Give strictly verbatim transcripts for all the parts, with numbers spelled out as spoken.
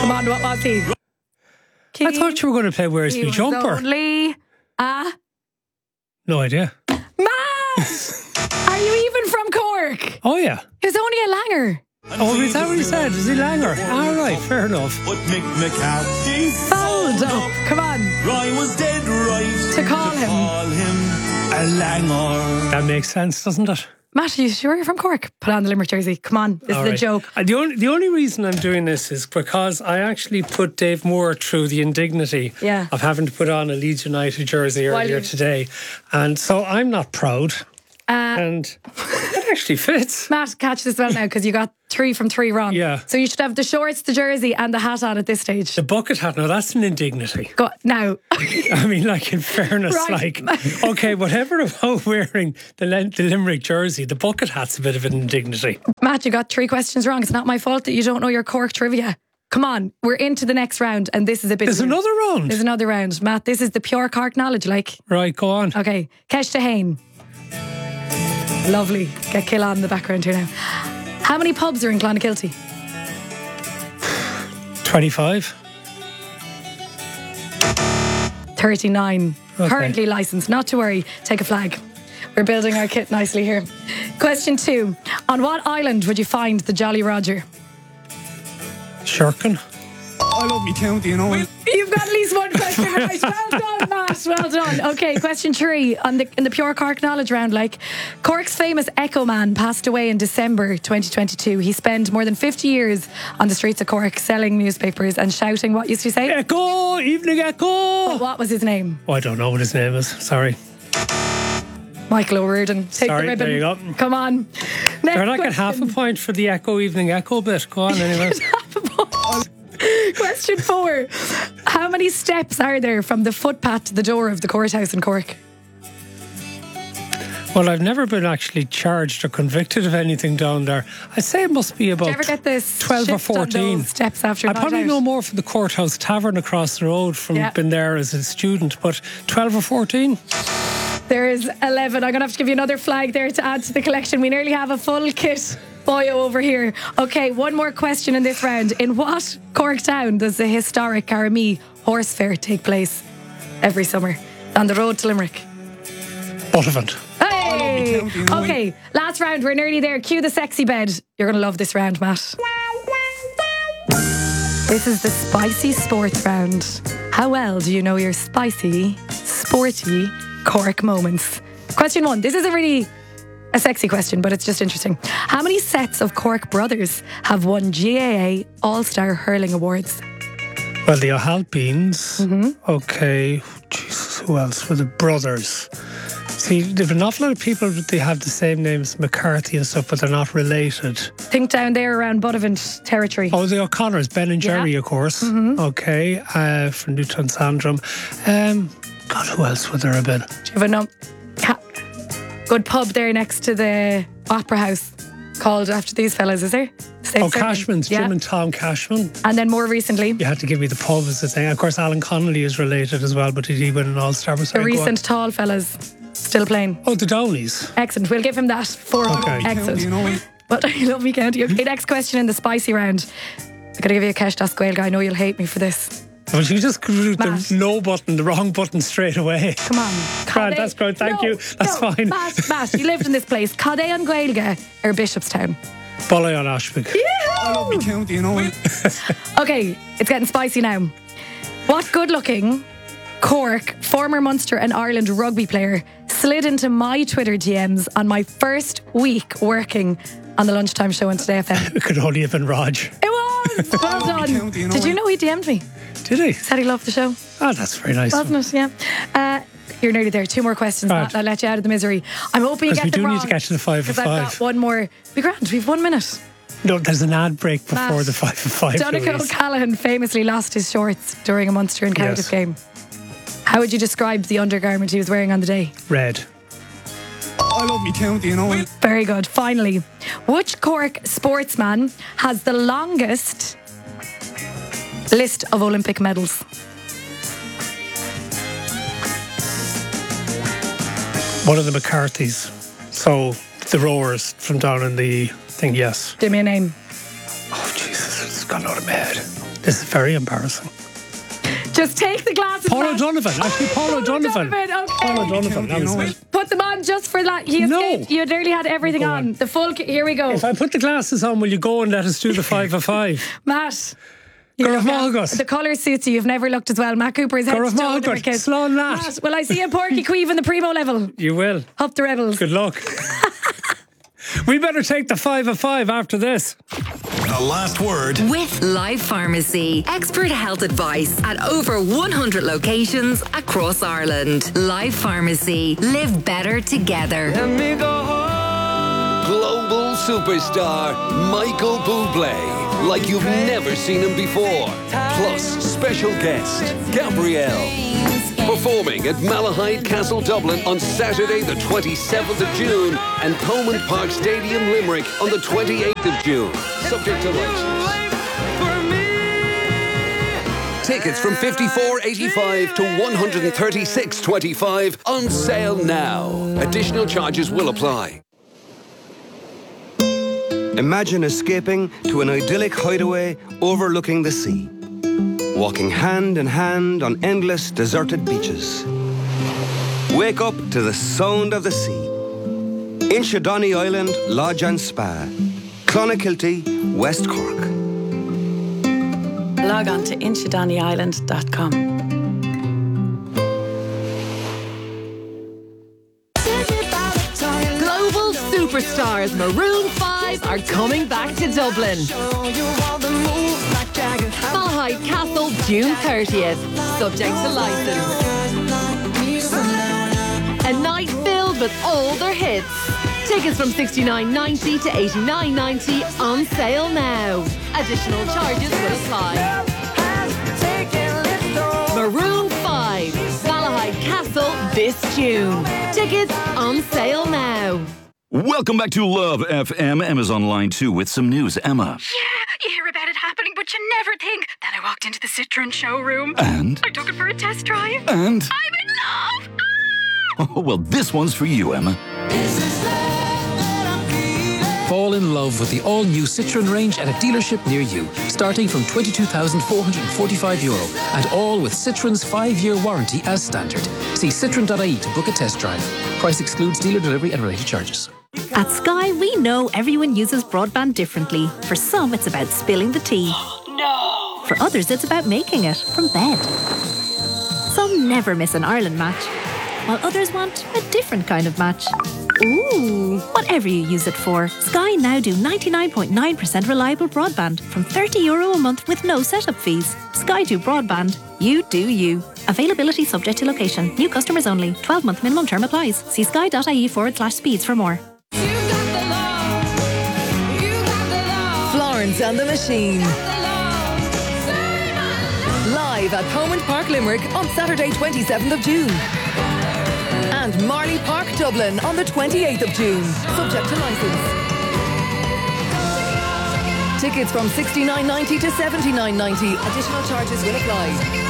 Come on, what was he? I thought you were going to play Where's He Me was Jumper. only a No idea. Matt! Are you even from Cork? Oh, yeah. He was only a langer. Oh, is that what he said? Is he Langer? All right, fair enough. But Mick McCarthy Fouled up. Come on. Roy was dead right To call him. call him a langer. That makes sense, doesn't it? Matt, are you sure you're from Cork? Put on the Limerick jersey. Come on. This All is a right. joke. Uh, the, only, the only reason I'm doing this is because I actually put Dave Moore through the indignity Yeah. of having to put on a Leeds United jersey While earlier you- today. And so I'm not proud. Uh, And it actually fits. Matt, catch this well now because you got three from three wrong. Yeah. So you should have the shorts, the jersey, and the hat on at this stage. The bucket hat, no, that's an indignity. Go now. I mean, like, in fairness, Right. like, okay, whatever about wearing the, Len- the Limerick jersey, the bucket hat's a bit of an indignity. Matt, you got three questions wrong. It's not my fault that you don't know your Cork trivia. Come on, we're into the next round, and this is a bit. There's weird. another round. There's another round, Matt. This is the pure Cork knowledge. Like, Right, go on. okay, Kesh Hain. Lovely. Get Kill on in the background here now. How many pubs are in Clonakilty? twenty-five. thirty-nine. Okay. Currently licensed. Not to worry. Take a flag. We're building our kit nicely here. Question two. On what island would you find the Jolly Roger? Shirkin. I love me county, you know. You've got at least one question right. Well done, Matt. Well done. Okay, question three on the in the pure Cork knowledge round. Like, Cork's famous Echo Man passed away in December twenty twenty-two. He spent more than fifty years on the streets of Cork selling newspapers and shouting. What used to say? Echo, evening Echo. What was his name? Oh, I don't know what his name is. Sorry. Michael O'Riordan. Take Sorry, the ribbon. there you go. Come on. Next They're not get half a question. point for the Echo, evening Echo bit. Go on, anyway. Half a point. Question four. How many steps are there from the footpath to the door of the courthouse in Cork? Well, I've never been actually charged or convicted of anything down there. I'd say it must be about Did you ever get this twelve or shift on fourteen. those steps after I night probably out? know more from the Courthouse Tavern across the road from Yeah. being there as a student, but twelve or fourteen? There is eleven. I'm going to have to give you another flag there to add to the collection. We nearly have a full kit bio over here. Okay, one more question in this round. In what Cork town does the historic Caramee Horse Fair take place every summer? On the road to Limerick. Buttevant. Hey! county, you know. Okay, last round. We're nearly there. Cue the sexy bed. You're going to love this round, Matt. This is the spicy sports round. How well do you know your spicy, sporty Cork moments? Question one. This is a really a sexy question, but it's just interesting. How many sets of Cork brothers have won G A A All-Star Hurling Awards? Well, the O'Halpines. Mm-hmm. Okay. Jesus, who else? Were the brothers? See, there's an awful lot of people that they have the same names, McCarthy and stuff, but they're not related. Think down there around Buttevant territory. Oh, the O'Connors, Ben and Jerry, Yeah. of course. Mm-hmm. Okay, uh, from Newton Sandrum. Um, God, who else would there have been? Do you have a num- ca- good pub there next to the Opera House called after these fellas, is there? Same Oh, surname. Cashman's, Yeah. Jim and Tom Cashman. And then more recently, You had to give me the pub as the thing. Of course, Alan Connolly is related as well, but did he win an All-Star? the Sorry, go on. recent tall fellas still playing. Oh, the Downeys. Excellent. We'll give him that. Four. Okay. Excellent. You know. But I love me county. Okay, next question in the spicy round. I'm going to give you a cash das Gaeilge. I know you'll hate me for this. Well, you just do Matt. the no button, the wrong button straight away. Come on. Grand, Cade- that's good, thank No, you. That's no, fine. Matt, Matt, you lived in this place. Cade an Gaeilge or Bishopstown? Bully on Ashwick. I love me county, you know. Okay, it's getting spicy now. What good-looking Cork, former Munster and Ireland rugby player, slid into my Twitter D Ms on my first week working on the lunchtime show on Today F M? It could only have been Raj. It was! Well done. county, you know. Did you know he D M'd me? Did he? Said he loved the show. Oh, that's very nice. Wasn't it? Yeah. Uh, you're nearly there. Two more questions. Right. Matt, I'll let you out of the misery. I'm hoping you Because get we them do wrong. need to get to the five of Because I've five. got one more. Be grand. We've one minute. No, there's an ad break before Matt, the five of five. Donegal Louise. O'Callaghan famously lost his shorts during a Munster and Cardiff Yes. game. How would you describe the undergarment he was wearing on the day? Red. I love me county, you know. Very good. Finally, which Cork sportsman has the longest list of Olympic medals? One of the McCarthys. So the rowers from down in the thing, yes. Give me a name. Oh, Jesus, it's gone out of my head. This is very embarrassing. Just take the glasses Paul back. O'Donovan. Actually, Paul O'Donovan. Okay. Paul O'Donovan. That was it. Put them on just for that. He No. escaped. You nearly had everything Go on. on. The full. Here we go. If I put the glasses on, will you go and let us do the five of five? Matt. you Gareth look- Malgus. The colour suits you. You've never looked as well. Matt Cooper is head Gareth to toe in the Malgus. kiss. Slán Nat. Matt, will I see a Porky Queeve in the primo level? You will. Up the rebels. Good luck. We better take the five of five after this. The last word. With Life Pharmacy, expert health advice at over one hundred locations across Ireland. Life Pharmacy, live better together. Global superstar Michael Bublé, like you've never seen him before. Plus, special guest Gabrielle. Performing at Malahide Castle, Dublin on Saturday the twenty-seventh of June and Thomond Park Stadium, Limerick on the twenty-eighth of June. Subject to license. Tickets from fifty-four eighty-five to one hundred thirty-six twenty-five on sale now. Additional charges will apply. Imagine escaping to an idyllic hideaway overlooking the sea. Walking hand in hand on endless deserted beaches. Wake up to the sound of the sea. Inchydoney Island Lodge and Spa. Clonakilty, West Cork. Log on to inchydoney island dot com. Global superstars Maroon five are coming back to Dublin. Malahide Castle, June thirtieth. Subject to licence. A night filled with all their hits. Tickets from sixty-nine ninety to eighty-nine ninety on sale now. Additional charges will apply. Maroon five, Malahide Castle this June. Tickets on sale now. Welcome back to Love F M. Emma's on line two with some news. Emma. Yeah, you hear about it happening, but you never think that I walked into the Citroen showroom. And? I took it for a test drive. And? I'm in love! Oh, well, this one's for you, Emma. Fall in love with the all-new Citroen range at a dealership near you, starting from twenty-two thousand four hundred forty-five euro, and all with Citroen's five-year warranty as standard. See citroen dot I E to book a test drive. Price excludes dealer delivery and related charges. At Sky, we know everyone uses broadband differently. For some, it's about spilling the tea. No! For others, it's about making it from bed. Some never miss an Ireland match, while others want a different kind of match. Ooh! Whatever you use it for, Sky now do ninety-nine point nine percent reliable broadband from thirty euro a month with no setup fees. Sky do broadband. You do you. Availability subject to location. New customers only. twelve month minimum term applies. See sky dot I E forward slash speeds for more. Florence and the Machine. Live at Thomond Park, Limerick on Saturday twenty-seventh of June. And Marley Park, Dublin on the twenty-eighth of June. Subject to licence. Tickets from sixty-nine ninety to seventy-nine ninety. Additional charges will apply.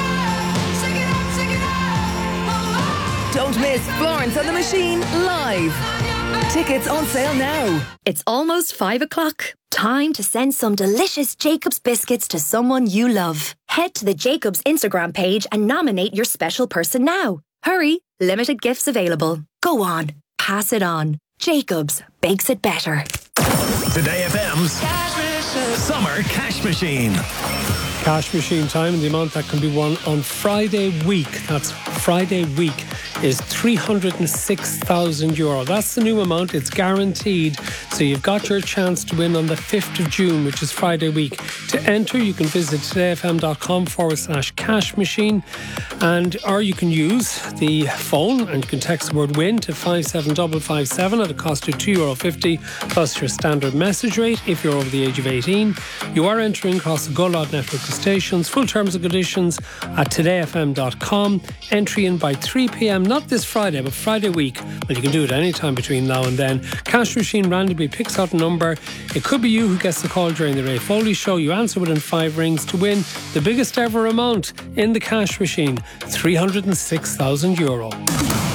Don't miss Florence and the Machine live. Tickets on sale now. It's almost five o'clock. Time to send some delicious Jacob's biscuits to someone you love. Head to the Jacob's Instagram page and nominate your special person now. Hurry, limited gifts available. Go on, pass it on. Jacob's bakes it better. Today F M's Summer Cash Machine. Cash machine time, and the amount that can be won on Friday week, that's Friday week, is three hundred six thousand euro. That's the new amount. It's guaranteed. So you've got your chance to win on the fifth of June, which is Friday week. To enter, you can visit todayfm.com forward slash cash machine, and or you can use the phone and you can text the word win to five seven five five seven at a cost of two euro fifty plus your standard message rate if you're over the age of eighteen. You are entering across the Golod network of stations. Full terms and conditions at today f m dot com. Entry in by three p.m. not this Friday, but Friday week. Well, you can do it anytime between now and then. Cash machine randomly picks out a number. It could be you who gets the call during the Ray Foley show. You answer within five rings to win the biggest ever amount in the cash machine, three hundred six thousand euro.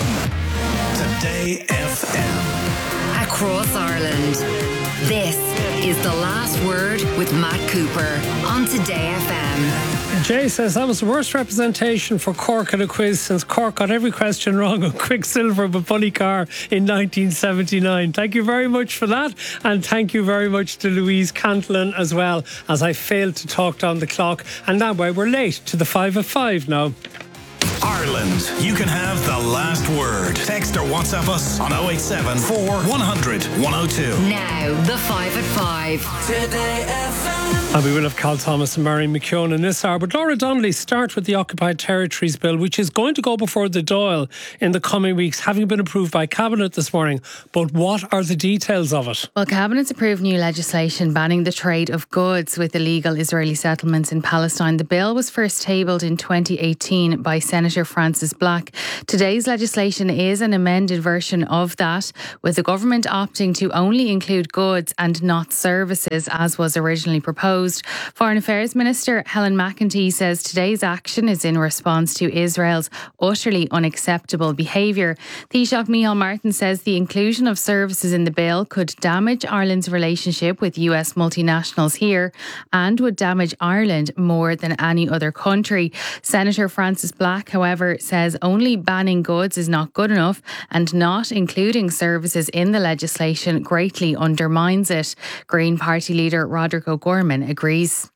Today F M. Across Ireland. This is The Last Word with Matt Cooper on Today F M. Jay says that was the worst representation for Cork at a quiz since Cork got every question wrong on Quicksilver but Funny Car in nineteen seventy-nine. Thank you very much for that, and thank you very much to Louise Cantillon as well, as I failed to talk down the clock, and that way we're late to the five of five now. Ireland, you can have the last word. Text or WhatsApp us on oh eight seven, four, one hundred, one oh two. Now, the five at five. Today F M. And we will have Cal Thomas and Mary McKeown in this hour. But Laura Donnelly, start with the Occupied Territories Bill, which is going to go before the Dáil in the coming weeks, having been approved by Cabinet this morning. But what are the details of it? Well, Cabinet's approved new legislation banning the trade of goods with illegal Israeli settlements in Palestine. The bill was first tabled in twenty eighteen by Senator Francis Black. Today's legislation is an amended version of that, with the government opting to only include goods and not services, as was originally proposed. Foreign Affairs Minister Helen McEntee says today's action is in response to Israel's utterly unacceptable behaviour. Taoiseach Micheál Martin says the inclusion of services in the bill could damage Ireland's relationship with U S multinationals here and would damage Ireland more than any other country. Senator Francis Black, however, says only banning goods is not good enough, and not including services in the legislation greatly undermines it. Green Party leader Roderick O'Gorman agrees.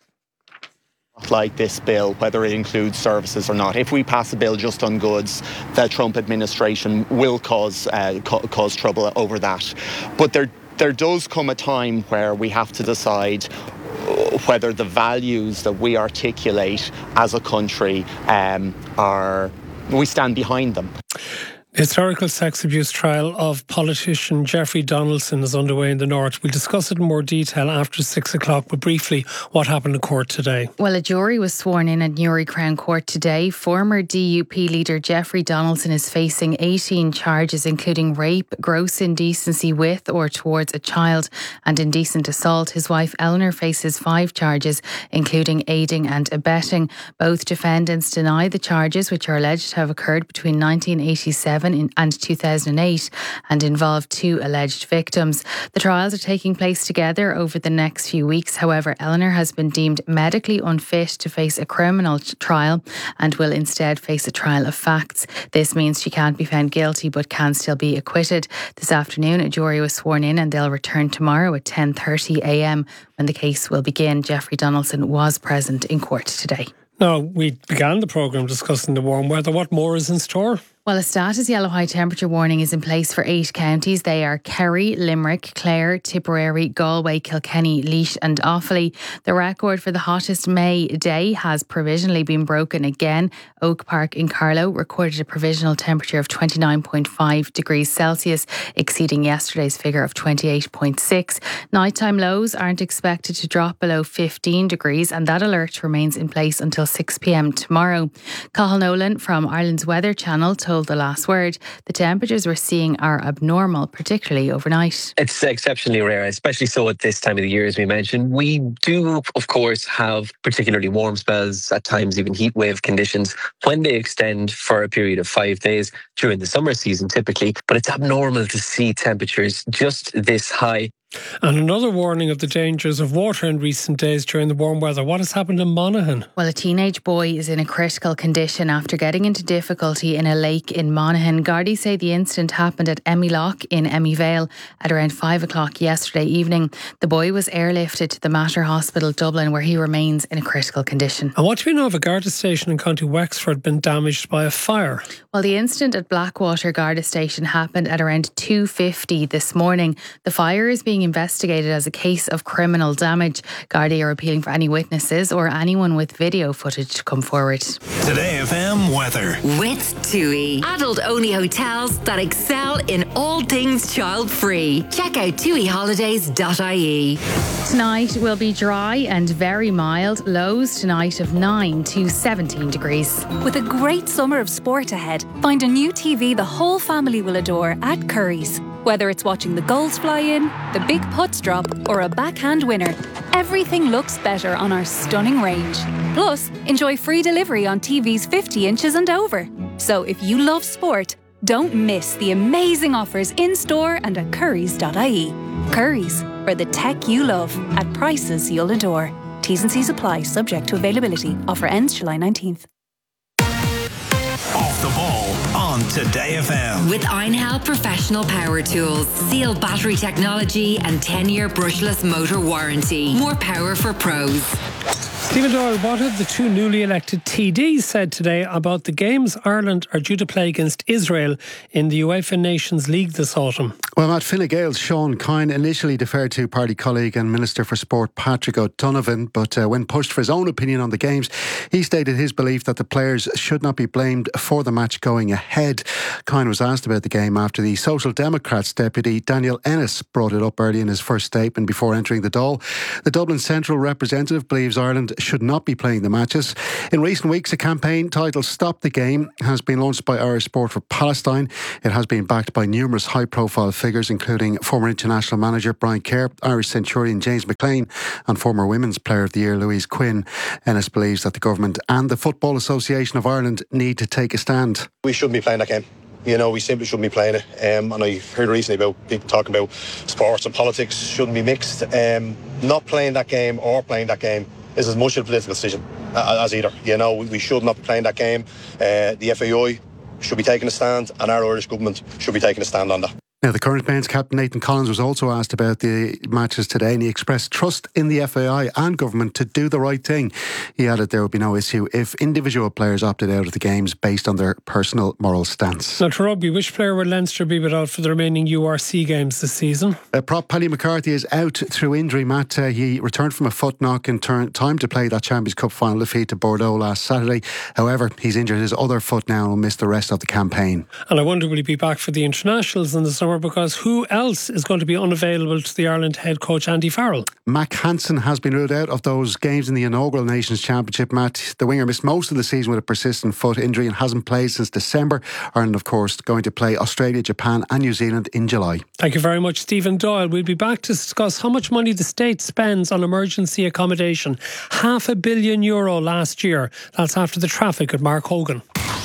Like this bill, whether it includes services or not. If we pass a bill just on goods, the Trump administration will cause uh, ca- cause trouble over that. But there there does come a time where we have to decide whether the values that we articulate as a country um, are we stand behind them. The historical sex abuse trial of politician Jeffrey Donaldson is underway in the North. We'll discuss it in more detail after six o'clock, but briefly, what happened in court today? Well, a jury was sworn in at Newry Crown Court today. Former D U P leader Jeffrey Donaldson is facing eighteen charges, including rape, gross indecency with or towards a child, and indecent assault. His wife Eleanor faces five charges, including aiding and abetting. Both defendants deny the charges, which are alleged to have occurred between nineteen eighty-seven and two thousand eight and involved two alleged victims. The trials are taking place together over the next few weeks. However, Eleanor has been deemed medically unfit to face a criminal trial and will instead face a trial of facts. This means she can't be found guilty but can still be acquitted. This afternoon, a jury was sworn in and they'll return tomorrow at ten thirty a m when the case will begin. Jeffrey Donaldson was present in court today. Now, we began the programme discussing the warm weather. What more is in store? Well, a status yellow high temperature warning is in place for eight counties. They are Kerry, Limerick, Clare, Tipperary, Galway, Kilkenny, Laois and Offaly. The record for the hottest May day has provisionally been broken again. Oak Park in Carlow recorded a provisional temperature of twenty-nine point five degrees Celsius, exceeding yesterday's figure of twenty-eight point six. Nighttime lows aren't expected to drop below fifteen degrees, and that alert remains in place until six p m tomorrow. Cathal Nolan from Ireland's Weather Channel told The Last Word the temperatures we're seeing are abnormal, particularly overnight. It's exceptionally rare, especially so at this time of the year, as we mentioned. We do, of course, have particularly warm spells, at times even heat wave conditions, when they extend for a period of five days during the summer season typically, but it's abnormal to see temperatures just this high. And another warning of the dangers of water in recent days during the warm weather. What has happened in Monaghan? Well, a teenage boy is in a critical condition after getting into difficulty in a lake in Monaghan. Gardaí say the incident happened at Emmy Loch in Emmy Vale at around five o'clock yesterday evening. The boy was airlifted to the Mater Hospital Dublin, where he remains in a critical condition. And what do we know of a Garda station in County Wexford been damaged by a fire? Well, the incident at Blackwater Garda station happened at around two fifty this morning. The fire is being investigated as a case of criminal damage. Gardaí are appealing for any witnesses or anyone with video footage to come forward. Today F M weather. With TUI. Adult-only hotels that excel in all things child-free. Check out tui holidays dot I E. Tonight will be dry and very mild. Lows tonight of nine to seventeen degrees. With a great summer of sport ahead, find a new T V the whole family will adore at Curry's. Whether it's watching the goals fly in, the big putts drop, or a backhand winner, everything looks better on our stunning range. Plus, enjoy free delivery on T Vs fifty inches and over. So if you love sport, don't miss the amazing offers in store and at currys dot I E. Currys, for the tech you love at prices you'll adore. T's and C's apply, subject to availability. Offer ends July nineteenth. Off the ball on Today F M. With Einhell Professional Power Tools, Seal battery technology and ten-year brushless motor warranty. More power for pros. Stephen Doyle, what have the two newly elected T Ds said today about the games Ireland are due to play against Israel in the UEFA Nations League this autumn? Well, Matt, Fine Gael's Sean Kine initially deferred to party colleague and Minister for Sport Patrick O'Donovan, but uh, when pushed for his own opinion on the games, he stated his belief that the players should not be blamed for the match going ahead. Kine was asked about the game after the Social Democrats deputy Daniel Ennis brought it up early in his first statement before entering the Dáil. The Dublin Central representative believes Ireland should not be playing the matches. In recent weeks, a campaign titled Stop the Game has been launched by Irish Sport for Palestine. It has been backed by numerous high-profile figures, including former international manager Brian Kerr, Irish Centurion James McLean and former Women's Player of the Year Louise Quinn. Ennis believes that the government and the Football Association of Ireland need to take a stand. We shouldn't be playing that game. You know, we simply shouldn't be playing it. Um, and I heard recently about people talking about sports and politics shouldn't be mixed. Um, not playing that game or playing that game is as much a political decision as either. You know, we should not be playing that game. Uh, the F A I should be taking a stand, and our Irish government should be taking a stand on that. Now, the current men's captain Nathan Collins was also asked about the matches today, and he expressed trust in the F A I and government to do the right thing. He added there would be no issue if individual players opted out of the games based on their personal moral stance. Now, to rugby, which player will Leinster be without for the remaining U R C games this season? Uh, prop Paddy McCarthy is out through injury, Matt. Uh, he returned from a foot knock in turn, time to play that Champions Cup final defeat to Bordeaux last Saturday. However, he's injured his other foot now and will miss the rest of the campaign. And I wonder will he be back for the internationals in the summer, because who else is going to be unavailable to the Ireland head coach Andy Farrell? Mac Hansen has been ruled out of those games in the inaugural Nations Championship, Matt. The winger missed most of the season with a persistent foot injury and hasn't played since December. Ireland, of course, going to play Australia, Japan and New Zealand in July. Thank you very much, Stephen Doyle. We'll be back to discuss how much money the state spends on emergency accommodation. Half a billion euro last year. That's after the traffic at Mark Hogan.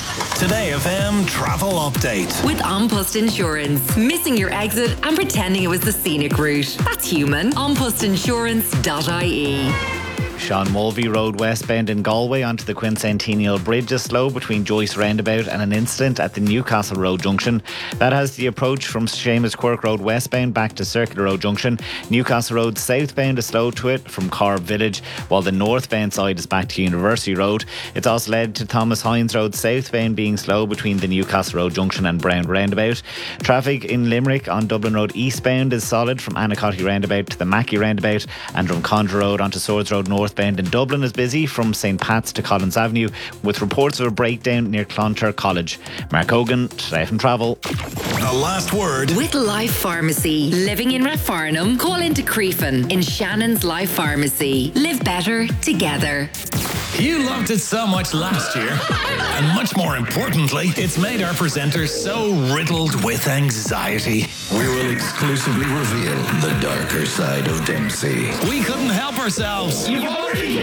Today F M travel update. With An Post Insurance. Missing your exit and pretending it was the scenic route. That's human. an post insurance dot I E. Sean Mulvey Road westbound in Galway onto the Quincentennial Bridge is slow between Joyce Roundabout and an incident at the Newcastle Road junction. That has the approach from Seamus Quirk Road westbound back to Circular Road junction. Newcastle Road southbound is slow to it from Corb Village, while the northbound side is back to University Road. It's also led to Thomas Hines Road southbound being slow between the Newcastle Road junction and Brown Roundabout. Traffic in Limerick on Dublin Road eastbound is solid from Anacotty Roundabout to the Mackey Roundabout, and from Condra Road onto Swords Road northbound in Dublin is busy from Saint Pat's to Collins Avenue, with reports of a breakdown near Clontar College. Mark Hogan, Today F M Travel. The last word. With Life Pharmacy. Living in Rathfarnham? Call into Creefin in Shannon's Life Pharmacy. Live better together. You loved it so much last year, and much more importantly, it's made our presenters so riddled with anxiety. We will exclusively reveal the darker side of Dempsey. We couldn't help ourselves. You've already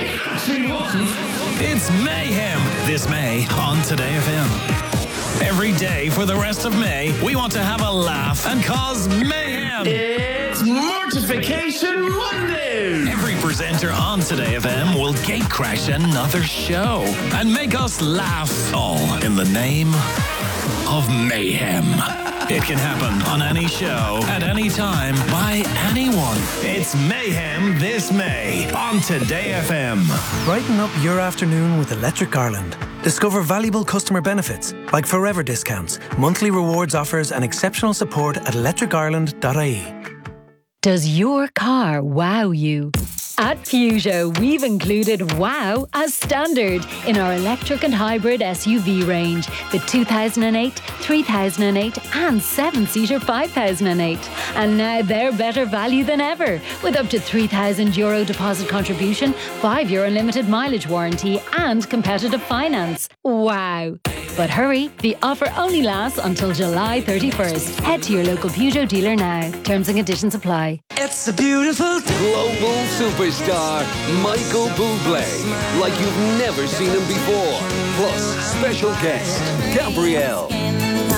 It's mayhem this May on Today F M. Every day for the rest of May, we want to have a laugh and cause mayhem. It's Mortification Monday. Every presenter on Today F M will gatecrash another show and make us laugh, all in the name of mayhem. It can happen on any show, at any time, by anyone. It's mayhem this May on Today F M. Brighten up your afternoon with Electric Ireland. Discover valuable customer benefits like forever discounts, monthly rewards offers and exceptional support at electric ireland dot I E. Does your car wow you? At Peugeot, we've included wow as standard in our electric and hybrid S U V range. The two thousand eight, three thousand eight and seven-seater five thousand eight. And now they're better value than ever, with up to three thousand euro deposit contribution, five year unlimited mileage warranty and competitive finance. Wow. But hurry, the offer only lasts until July thirty-first. Head to your local Peugeot dealer now. Terms and conditions apply. It's a beautiful global superstar, Michael Bublé, like you've never seen him before. Plus, special guest, Gabrielle.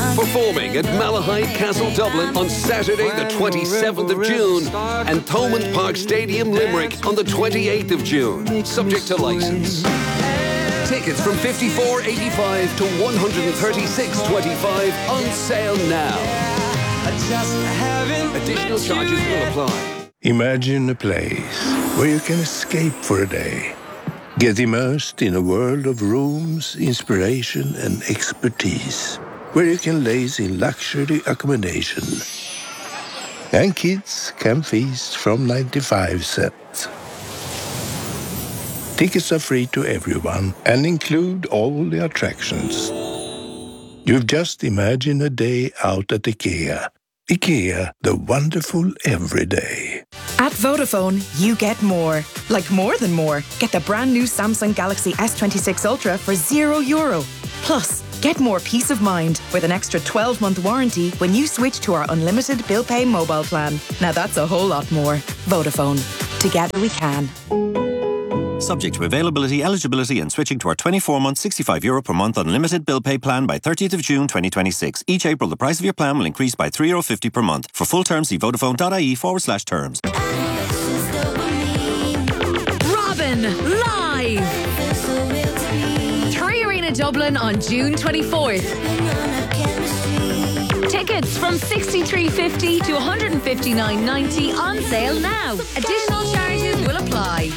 Performing at Malahide Castle Dublin on Saturday the twenty-seventh of June and Thomond Park Stadium Limerick on the twenty-eighth of June, subject to licence. Tickets from fifty-four eighty-five to one hundred thirty-six twenty-five on sale now. Additional charges will apply. Imagine a place where you can escape for a day. Get immersed in a world of rooms, inspiration and expertise. Where you can laze in luxury accommodation. And kids can feast from ninety-five cents. Tickets are free to everyone and include all the attractions. You've just imagined a day out at IKEA. IKEA, the wonderful everyday. At Vodafone, you get more. Like more than more. Get the brand new Samsung Galaxy S twenty-six Ultra for zero euro. Plus, get more peace of mind with an extra twelve-month warranty when you switch to our unlimited bill pay mobile plan. Now that's a whole lot more. Vodafone. Together we can. Subject to availability, eligibility and switching to our twenty-four month, sixty-five euro per month unlimited bill pay plan by thirtieth of June twenty twenty-six. Each April, the price of your plan will increase by three euro fifty per month. For full terms, see vodafone.ie forward slash terms. Robin, live! Three Arena Dublin on June twenty-fourth. Tickets from sixty-three fifty to one hundred fifty-nine ninety on sale now. Additional charges will apply.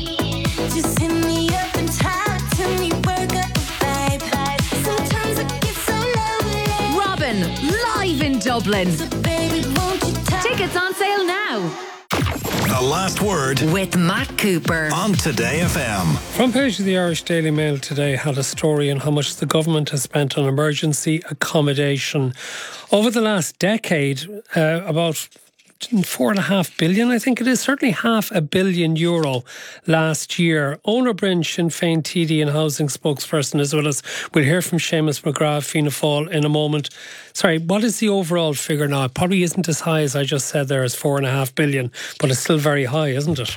Just hit me up and talk to me, work up a vibe. Sometimes I get so lonely. Robin, live in Dublin. So baby, won't you talk? Tickets on sale now. The Last Word with Matt Cooper on Today F M. Front page of the Irish Daily Mail today had a story on how much the government has spent on emergency accommodation over the last decade. Uh, about four and a half billion, I think it is, certainly half a billion euro last year. Owner Bryn, Sinn Féin T D and housing spokesperson, as well as we'll hear from Seamus McGrath, Fianna Fáil in a moment. Sorry, what is the overall figure now? It probably isn't as high as I just said there as four and a half billion, but it's still very high, isn't it?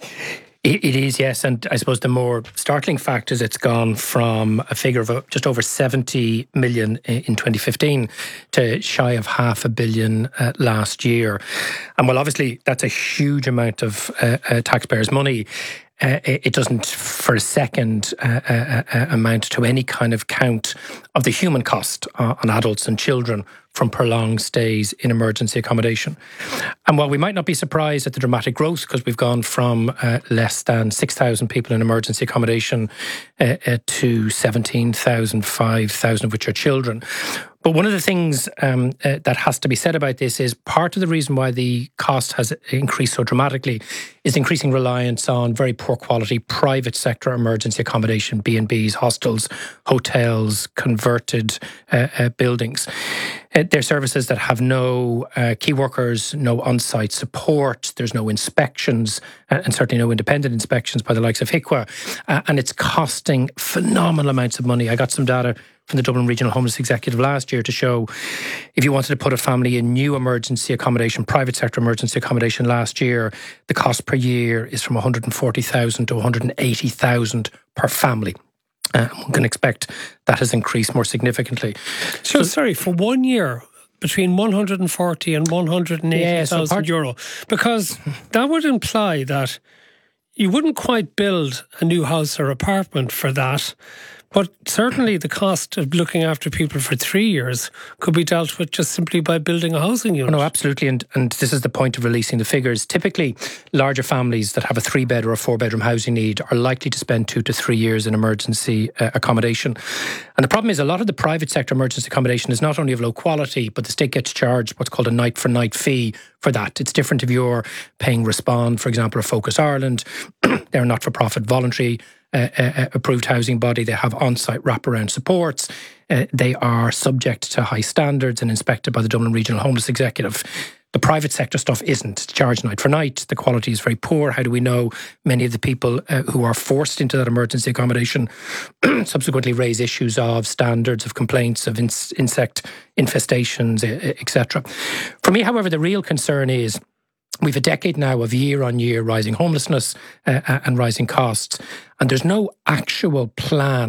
It, it is, yes. And I suppose the more startling fact is it's gone from a figure of just over seventy million in twenty fifteen to shy of half a billion uh, last year. And while obviously that's a huge amount of uh, uh, taxpayers' money, Uh, it doesn't for a second uh, uh, uh, amount to any kind of count of the human cost uh, on adults and children from prolonged stays in emergency accommodation. And while we might not be surprised at the dramatic growth, because we've gone from uh, less than six thousand people in emergency accommodation uh, uh, to seventeen thousand, five thousand of which are children. But one of the things um, uh, that has to be said about this is part of the reason why the cost has increased so dramatically is increasing reliance on very poor quality private sector emergency accommodation, B and Bs, hostels, hotels, converted uh, uh, buildings. Uh, they're services that have no uh, key workers, no on-site support, there's no inspections, uh, and certainly no independent inspections by the likes of H I C W A. Uh, and it's costing phenomenal amounts of money. I got some data from the Dublin Regional Homeless Executive last year to show if you wanted to put a family in new emergency accommodation, private sector emergency accommodation last year, the cost per year is from one hundred forty thousand to one hundred eighty thousand per family. Uh, one can expect that has increased more significantly. So, so sorry, for one year, between one hundred forty and one hundred eighty thousand yeah, so part- euro, because that would imply that you wouldn't quite build a new house or apartment for that. But certainly the cost of looking after people for three years could be dealt with just simply by building a housing unit. Oh, no, absolutely. And and this is the point of releasing the figures. Typically, larger families that have a three-bed or a four-bedroom housing need are likely to spend two to three years in emergency uh, accommodation. And the problem is a lot of the private sector emergency accommodation is not only of low quality, but the state gets charged what's called a night-for-night fee for that. It's different if you're paying Respond, for example, or Focus Ireland. They're a not-for-profit voluntary Uh, uh, approved housing body. They have on-site wraparound supports. Uh, they are subject to high standards and inspected by the Dublin Regional Homeless Executive. The private sector stuff isn't. It's charged night for night. The quality is very poor. How do we know many of the people uh, who are forced into that emergency accommodation subsequently raise issues of standards, of complaints, of in- insect infestations, et cetera. For me, however, the real concern is we've a decade now of year-on-year rising homelessness uh, and rising costs, and there's no actual plan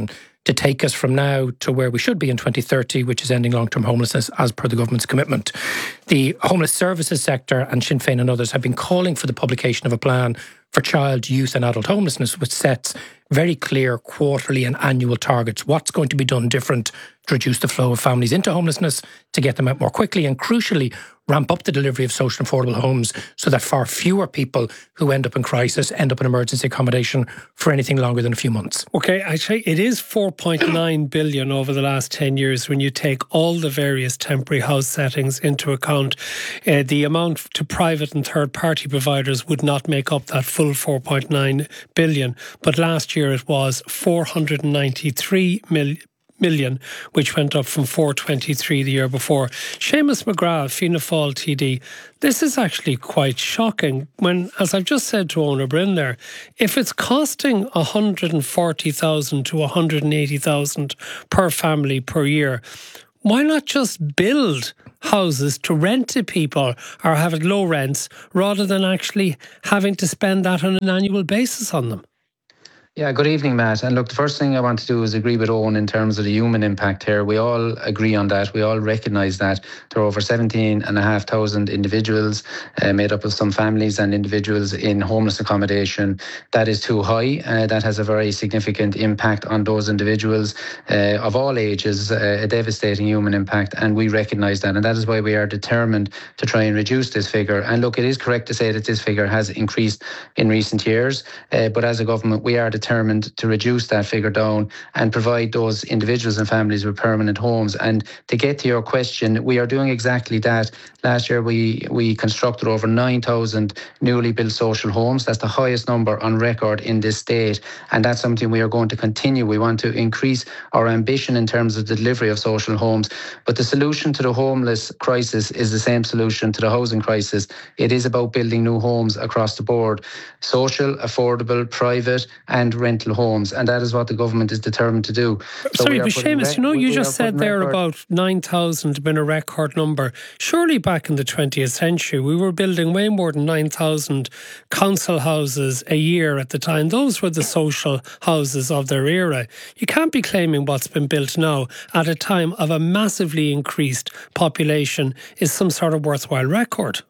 to take us from now to where we should be in twenty thirty, which is ending long-term homelessness as per the government's commitment. The homeless services sector and Sinn Féin and others have been calling for the publication of a plan for child, youth and adult homelessness, which sets very clear quarterly and annual targets. What's going to be done different to reduce the flow of families into homelessness, to get them out more quickly, and crucially, ramp up the delivery of social and affordable homes so that far fewer people who end up in crisis end up in emergency accommodation for anything longer than a few months. Okay, actually, it is four point nine billion over the last ten years when you take all the various temporary house settings into account. Uh, the amount to private and third party providers would not make up that full four point nine billion, but last year it was four hundred ninety-three million. million, which went up from four twenty-three the year before. Seamus McGrath, Fianna Fáil T D, this is actually quite shocking when, as I've just said to Ona Bryn there, if it's costing one hundred forty thousand to one hundred eighty thousand per family per year, why not just build houses to rent to people or have it low rents rather than actually having to spend that on an annual basis on them? Yeah, good evening, Matt. And look, the first thing I want to do is agree with Owen in terms of the human impact here. We all agree on that. We all recognise that there are over seventeen and a half thousand individuals uh, made up of some families and individuals in homeless accommodation. That is too high. Uh, that has a very significant impact on those individuals uh, of all ages, uh, a devastating human impact. And we recognise that. And that is why we are determined to try and reduce this figure. And look, it is correct to say that this figure has increased in recent years. Uh, but as a government, we are determined determined to reduce that figure down and provide those individuals and families with permanent homes. And to get to your question, we are doing exactly that. Last year, we, we constructed over nine thousand newly built social homes. That's the highest number on record in this state. And that's something we are going to continue. We want to increase our ambition in terms of the delivery of social homes. But the solution to the homeless crisis is the same solution to the housing crisis. It is about building new homes across the board. Social, affordable, private and rental homes. And that is what the government is determined to do. So Sorry, but Seamus, you know, you just said there record. about nine thousand had been a record number. Surely back in the twentieth century, we were building way more than nine thousand council houses a year at the time. Those were the social houses of their era. You can't be claiming what's been built now at a time of a massively increased population is some sort of worthwhile record.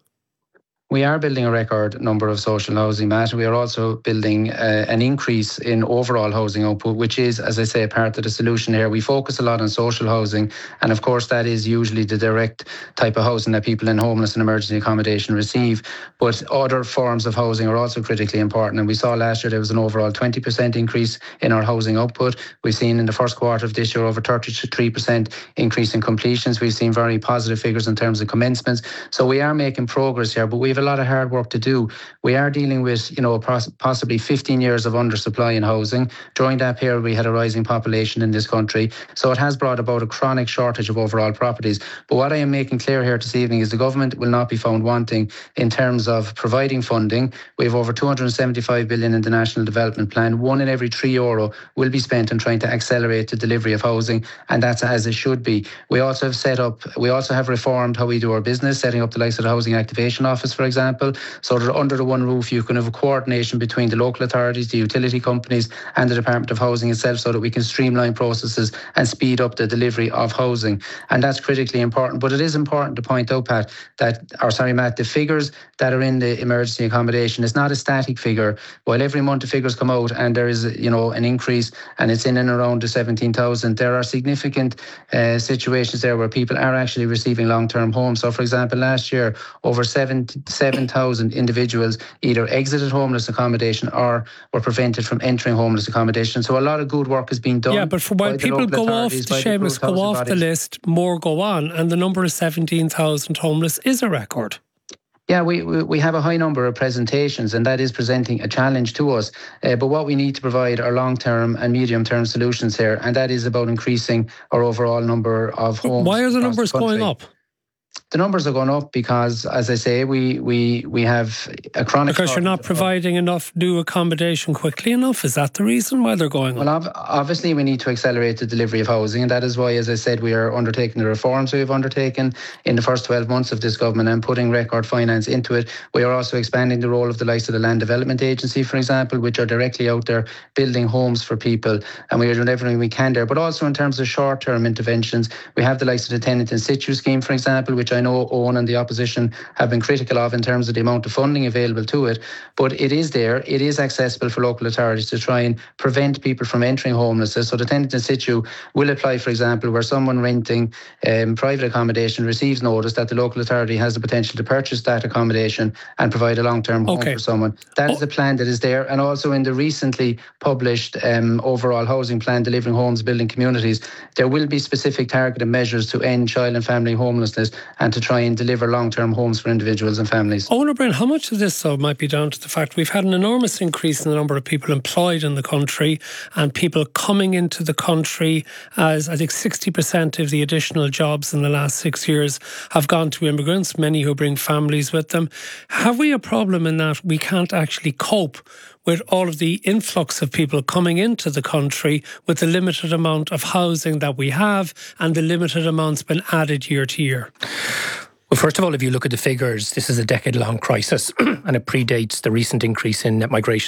We are building a record number of social housing, Matt. We are also building uh, an increase in overall housing output, which is, as I say, part of the solution here. We focus a lot on social housing, and of course that is usually the direct type of housing that people in homeless and emergency accommodation receive. But other forms of housing are also critically important, and we saw last year there was an overall twenty percent increase in our housing output. We've seen in the first quarter of this year over thirty-three percent increase in completions. We've seen very positive figures in terms of commencements. So we are making progress here, but we've a lot of hard work to do. We are dealing with, you know, possibly fifteen years of undersupply in housing. During that period, we had a rising population in this country. So it has brought about a chronic shortage of overall properties. But what I am making clear here this evening is the government will not be found wanting in terms of providing funding. We have over two hundred seventy-five billion in the National Development Plan. One in every three euro will be spent on trying to accelerate the delivery of housing, and that's as it should be. We also have set up, we also have reformed how we do our business, setting up the likes of the Housing Activation Office, for example, so that under the one roof you can have a coordination between the local authorities, the utility companies and the Department of Housing itself, so that we can streamline processes and speed up the delivery of housing. And that's critically important. But it is important to point out, Pat, that, or sorry, Matt, the figures that are in the emergency accommodation is not a static figure. While every month the figures come out and there is, you know, an increase and it's in and around the seventeen thousand, there are significant uh, situations there where people are actually receiving long-term homes. So, for example, last year, over seven thousand individuals either exited homeless accommodation or were prevented from entering homeless accommodation. So a lot of good work has been done. Yeah, but for when people go off, the Seamus, go off the list, more go on, and the number of seventeen thousand homeless is a record. Yeah, we, we we have a high number of presentations, and that is presenting a challenge to us. Uh, but what we need to provide are long-term and medium-term solutions here, and that is about increasing our overall number of homes. Why are the numbers the going up? the numbers are going up because, as I say, we we we have a chronic. Because you're not providing enough new accommodation quickly enough. Is that the reason why they're going up? Well, ob- obviously we need to accelerate the delivery of housing, and that is why, as I said, we are undertaking the reforms we have undertaken in the first twelve months of this government and putting record finance into it. We are also expanding the role of the likes of the Land Development Agency, for example, which are directly out there building homes for people, and we are doing everything we can there. But also in terms of short-term interventions, we have the likes of the Tenant in Situ scheme, for example, which I know Owen and the opposition have been critical of in terms of the amount of funding available to it. But it is there, it is accessible for local authorities to try and prevent people from entering homelessness. So the Tenant in Situ will apply, for example, where someone renting um, private accommodation receives notice that the local authority has the potential to purchase that accommodation and provide a long-term home Okay. for someone. That is a plan that is there. And also in the recently published um, overall housing plan, Delivering Homes, Building Communities, there will be specific targeted measures to end child and family homelessness and to try and deliver long-term homes for individuals and families. Owen O'Brien, how much of this though might be down to the fact we've had an enormous increase in the number of people employed in the country and people coming into the country, as I think sixty percent of the additional jobs in the last six years have gone to immigrants, many who bring families with them. Have we a problem in that we can't actually cope with all of the influx of people coming into the country with the limited amount of housing that we have and the limited amounts been added year to year? Well, first of all, if you look at the figures, this is a decade-long crisis and it predates the recent increase in net migration.